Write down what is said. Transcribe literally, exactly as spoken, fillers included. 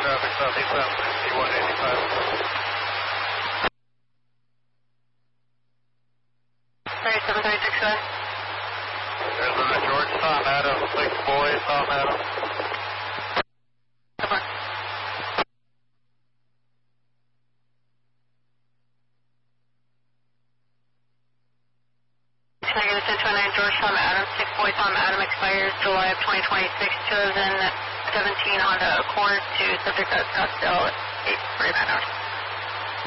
traffic southeastbound sixty-one eighty-five. Sorry, seven three six one. There's a George Tom Adams, six boy Tom Adams. Come on. Negative ten twenty-nine, George Tom Adams, six boy Tom Adams, expires July of twenty twenty-six, chosen seventeen Honda Accord to subject at Scottsdale, eight forty-nine hours.